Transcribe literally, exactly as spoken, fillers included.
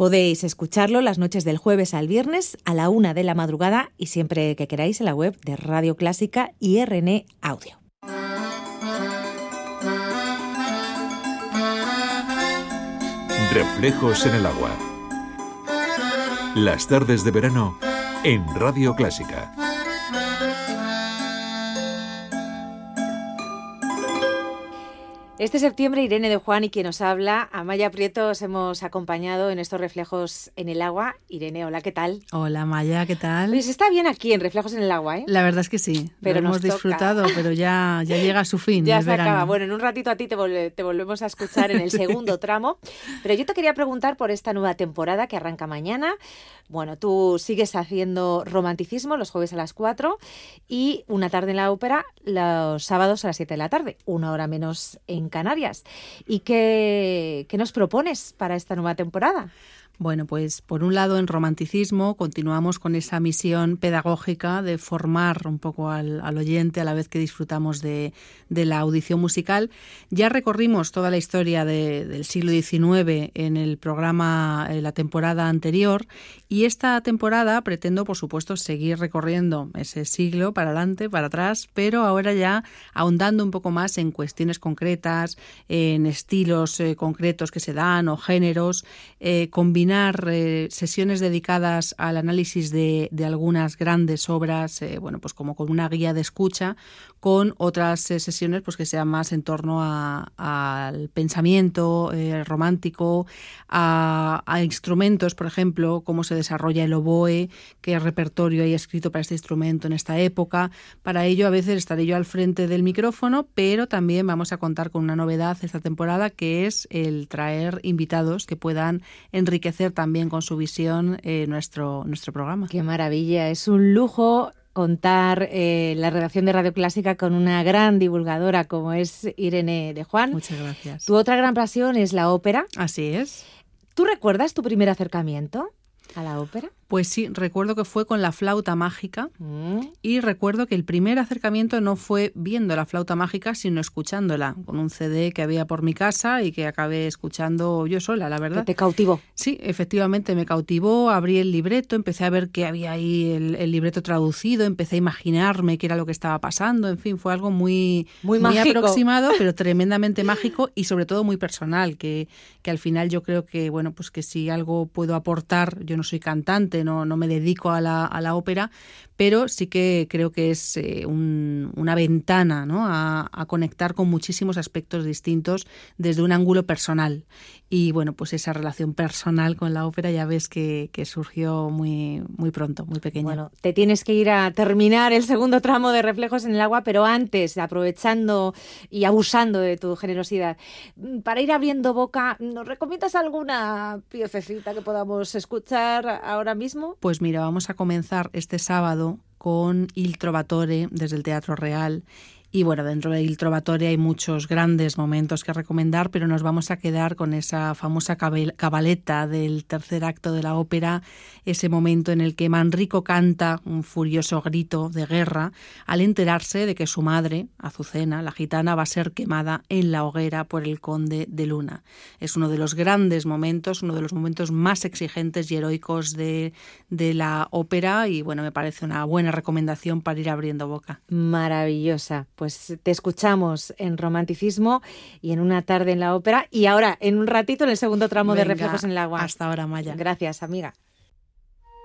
Podéis escucharlo las noches del jueves al viernes a la una de la madrugada y siempre que queráis en la web de Radio Clásica y R N E Audio. Reflejos en el agua. Las tardes de verano en Radio Clásica. Este septiembre, Irene de Juan y quien nos habla, Amaya Prieto, os hemos acompañado en estos Reflejos en el Agua. Irene, hola, ¿qué tal? Hola, Maya, ¿qué tal? Pues está bien aquí en Reflejos en el Agua, ¿eh? La verdad es que sí, pero lo hemos toca. disfrutado, pero ya, ya llega a su fin. Ya el se verano. acaba. Bueno, en un ratito a ti te, volve, te volvemos a escuchar en el segundo tramo, pero yo te quería preguntar por esta nueva temporada que arranca mañana. Bueno, tú sigues haciendo romanticismo los jueves a las cuatro y una tarde en la ópera los sábados a las siete de la tarde, una hora menos en Canarias. ¿Y qué, qué nos propones para esta nueva temporada? Bueno, pues por un lado en romanticismo continuamos con esa misión pedagógica de formar un poco al, al oyente a la vez que disfrutamos de, de la audición musical. Ya recorrimos toda la historia de, del siglo diecinueve en el programa, en la temporada anterior, y esta temporada pretendo, por supuesto, seguir recorriendo ese siglo para adelante, para atrás, pero ahora ya ahondando un poco más en cuestiones concretas, en estilos eh, concretos que se dan o géneros, eh, combinar Eh, sesiones dedicadas al análisis de, de algunas grandes obras, eh, bueno, pues como con una guía de escucha, con otras eh, sesiones pues que sean más en torno al pensamiento eh, romántico, a, a instrumentos, por ejemplo, cómo se desarrolla el oboe, qué repertorio hay escrito para este instrumento en esta época. Para ello, a veces estaré yo al frente del micrófono, pero también vamos a contar con una novedad esta temporada, que es el traer invitados que puedan enriquecer también con su visión eh, nuestro, nuestro programa. ¡Qué maravilla! Es un lujo contar eh, la redacción de Radio Clásica con una gran divulgadora como es Irene de Juan. Muchas gracias. Tu otra gran pasión es la ópera. Así es. ¿Tú recuerdas tu primer acercamiento a la ópera? Pues sí, recuerdo que fue con la flauta mágica mm. y recuerdo que el primer acercamiento no fue viendo la flauta mágica, sino escuchándola, con un C D que había por mi casa y que acabé escuchando yo sola, la verdad. ¿Que te cautivó? Sí, efectivamente me cautivó, abrí el libreto, empecé a ver que había ahí el, el libreto traducido, empecé a imaginarme qué era lo que estaba pasando, en fin, fue algo muy, muy, muy mágico. aproximado, pero tremendamente mágico y sobre todo muy personal, que, que al final yo creo que, bueno, pues que si algo puedo aportar, yo no soy cantante, No, no me dedico a la, a la ópera, pero sí que creo que es eh, un, una ventana, ¿no? a, a conectar con muchísimos aspectos distintos desde un ángulo personal. Y bueno, pues esa relación personal con la ópera ya ves que, que surgió muy, muy pronto, muy pequeña. Bueno, te tienes que ir a terminar el segundo tramo de Reflejos en el Agua, pero antes, aprovechando y abusando de tu generosidad, para ir abriendo boca, ¿nos recomiendas alguna piececita que podamos escuchar ahora mismo? Pues mira, vamos a comenzar este sábado con Il Trovatore desde el Teatro Real. Y bueno, dentro de Il Trovatore hay muchos grandes momentos que recomendar, pero nos vamos a quedar con esa famosa cabaleta del tercer acto de la ópera, ese momento en el que Manrico canta un furioso grito de guerra al enterarse de que su madre, Azucena, la gitana, va a ser quemada en la hoguera por el conde de Luna. Es uno de los grandes momentos, uno de los momentos más exigentes y heroicos de, de la ópera y bueno, me parece una buena recomendación para ir abriendo boca. Maravillosa. Pues te escuchamos en Romanticismo y en Una tarde en la ópera y ahora en un ratito en el segundo tramo Venga, de Reflejos en el Agua. Hasta ahora, Maya. Gracias, amiga.